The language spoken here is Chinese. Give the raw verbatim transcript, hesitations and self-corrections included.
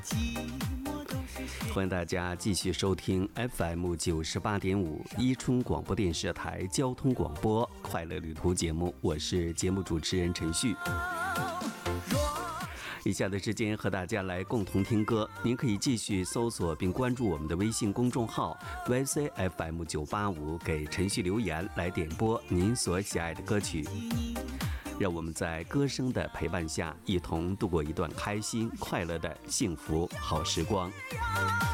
欢迎大家继续收听 F M 九十八点五伊春广播电视台交通广播快乐旅途节目，我是节目主持人陈旭。以下的时间和大家来共同听歌，您可以继续搜索并关注我们的微信公众号 Y C F M 九八五，给陈旭留言来点播您所喜爱的歌曲。让我们在歌声的陪伴下，一同度过一段开心快乐的幸福好时光。